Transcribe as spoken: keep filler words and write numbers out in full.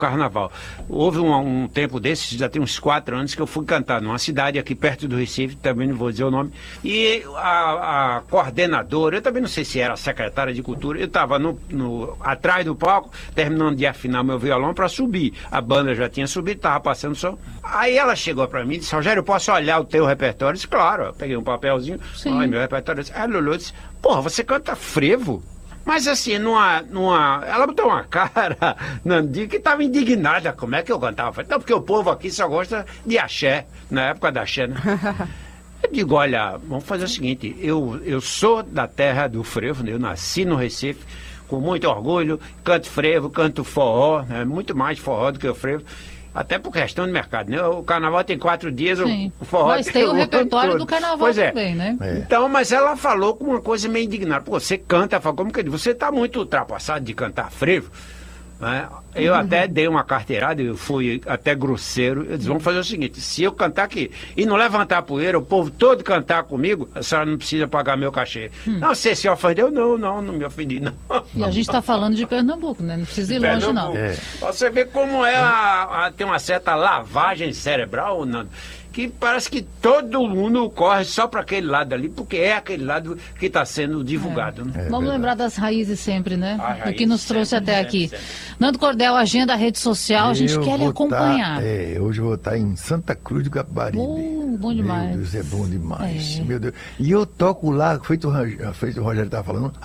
carnaval. Houve um, um tempo desses, já tem uns quatro anos, que eu fui cantar numa cidade aqui perto do Recife, também não vou dizer o nome, e a, a coordenadora, eu também não sei se era a secretária de cultura, eu estava no, no, atrás do palco, terminando de afinar meu violão para subir. A banda já tinha subido, estava passando som. Aí ela chegou para mim e disse: Rogério, eu posso olhar o teu repertório? Eu disse: claro. Eu peguei um papelzinho, olha meu repertório. Aí a Lulu disse: porra, você canta frevo? Mas assim, numa, numa... ela botou uma cara, Nandi, que estava indignada. Como é que eu cantava? Não, porque o povo aqui só gosta de axé, na época da axé, né? Eu digo: olha, vamos fazer o seguinte, eu, eu sou da terra do frevo, né? Eu nasci no Recife, com muito orgulho, canto frevo, canto forró, né? Muito mais forró do que o frevo. Até por questão de mercado, né? O carnaval tem quatro dias, Sim. o forró Mas tem o repertório todo. do carnaval pois é. também, né? É. Então, mas ela falou com uma coisa meio indignada. Pô, você canta, fala, como que você está muito ultrapassado de cantar frevo, né? Eu uhum. até dei uma carteirada, eu fui até grosseiro. Eu disse: vamos fazer o seguinte, se eu cantar aqui e não levantar a poeira, o povo todo cantar comigo, a senhora não precisa pagar meu cachê. Hum. Não, você se ofendeu? Não, não, não me ofendi, não. E a gente está falando de Pernambuco, né? Não precisa ir longe, não. É. Você vê como é a, a, tem uma certa lavagem cerebral, Nando, que parece que todo mundo corre só para aquele lado ali, porque é aquele lado que está sendo divulgado. É. Né? É Vamos verdade. lembrar das raízes sempre, né? O que nos trouxe sempre, até sempre, aqui. Sempre. Nando Cordel, agenda, rede social, a gente eu quer lhe acompanhar. Tá, é, hoje eu vou estar em Santa Cruz do Capibaribe. Oh, bom demais. Meu Deus, é bom demais. É. Meu Deus. E eu toco lá, feito, feito o Rogério estava falando,